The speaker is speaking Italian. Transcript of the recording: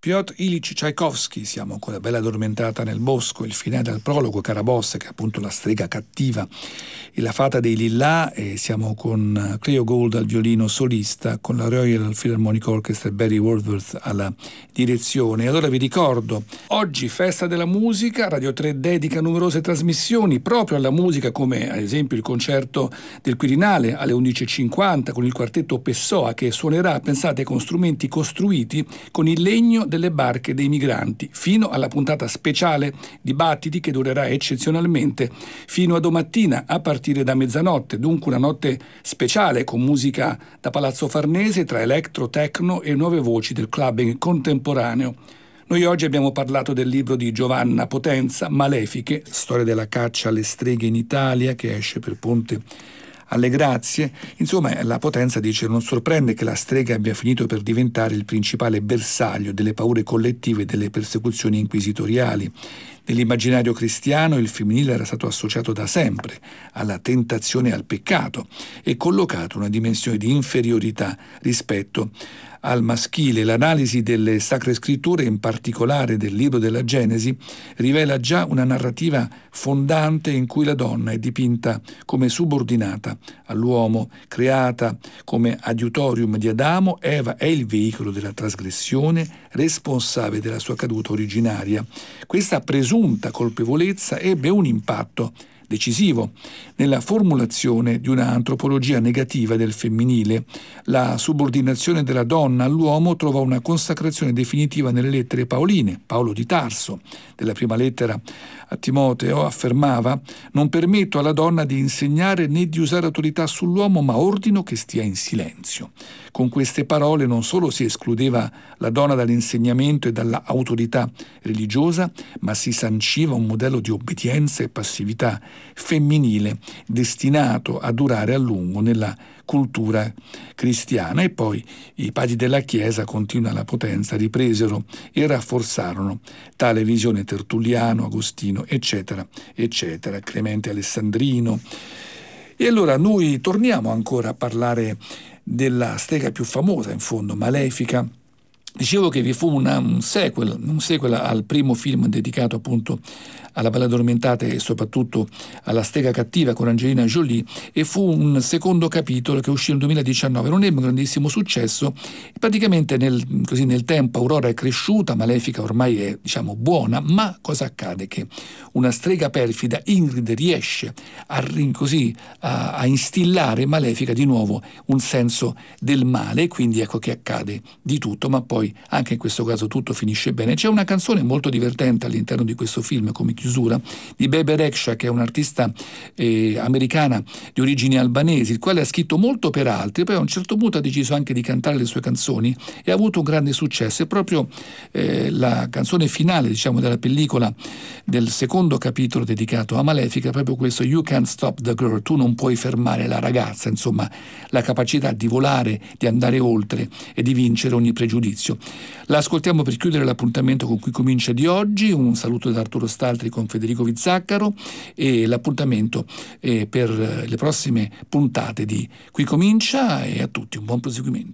Piotr Ilyich Tchaikovsky, siamo con La Bella addormentata nel bosco, il finale del prologo, Carabosse, che è appunto la strega cattiva, e La fata dei lillà, e siamo con Cleo Gould al violino solista, con la Royal Philharmonic Orchestra e Barry Wordsworth alla direzione. E allora vi ricordo, oggi Festa della Musica, Radio 3 dedica numerose trasmissioni proprio alla musica, come ad esempio il concerto del Quirinale alle 11.50 con il quartetto Pessoa, che suonerà, pensate, con strumenti costruiti con il legno delle barche dei migranti, fino alla puntata speciale Dibattiti, che durerà eccezionalmente fino a domattina a partire da mezzanotte, dunque una notte speciale con musica da Palazzo Farnese tra electro, techno e nuove voci del clubbing contemporaneo. Noi oggi abbiamo parlato del libro di Giovanna Potenza, Malefiche, storia della caccia alle streghe in Italia, che esce per Ponte alle Grazie. Insomma, la Potenza dice: non sorprende che la strega abbia finito per diventare il principale bersaglio delle paure collettive e delle persecuzioni inquisitoriali. Nell'immaginario cristiano il femminile era stato associato da sempre alla tentazione e al peccato e collocato in una dimensione di inferiorità rispetto al maschile. L'analisi delle Sacre Scritture, in particolare del libro della Genesi, rivela già una narrativa fondante in cui la donna è dipinta come subordinata all'uomo, creata come adiutorium di Adamo. Eva è il veicolo della trasgressione, responsabile della sua caduta originaria. Questa presunta colpevolezza ebbe un impatto decisivo nella formulazione di una antropologia negativa del femminile. La subordinazione della donna all'uomo trova una consacrazione definitiva nelle lettere paoline. Paolo di Tarso, della prima lettera a Timoteo, affermava: non permetto alla donna di insegnare né di usare autorità sull'uomo, ma ordino che stia in silenzio. Con queste parole non solo si escludeva la donna dall'insegnamento e dall'autorità religiosa, ma si sanciva un modello di obbedienza e passività femminile destinato a durare a lungo nella cultura cristiana. E poi i padri della Chiesa, continua la Potenza, ripresero e rafforzarono tale visione: Tertulliano, Agostino, eccetera, eccetera, Clemente Alessandrino. E allora noi torniamo ancora a parlare della strega più famosa, in fondo, Malefica. Dicevo che vi fu un sequel al primo film dedicato appunto alla Bella addormentata e soprattutto alla strega cattiva con Angelina Jolie, e fu un secondo capitolo che uscì nel 2019. Non ebbe un grandissimo successo e praticamente nel tempo Aurora è cresciuta, Malefica ormai è, buona, ma cosa accade? Che una strega perfida, Ingrid, riesce a instillare in Malefica di nuovo un senso del male, e quindi ecco che accade di tutto, ma poi anche in questo caso tutto finisce bene. C'è una canzone molto divertente all'interno di questo film come chiusura di Bebe Rexha, che è un'artista americana di origini albanesi, il quale ha scritto molto per altri, poi a un certo punto ha deciso anche di cantare le sue canzoni e ha avuto un grande successo. E proprio la canzone finale della pellicola del secondo capitolo dedicato a Malefica è proprio questo: You can't stop the girl, tu non puoi fermare la ragazza, insomma la capacità di volare, di andare oltre e di vincere ogni pregiudizio. La ascoltiamo per chiudere l'appuntamento con Qui Comincia di oggi. Un saluto da Arturo Staltri con Federico Vizzaccaro, e l'appuntamento per le prossime puntate di Qui Comincia, e a tutti un buon proseguimento.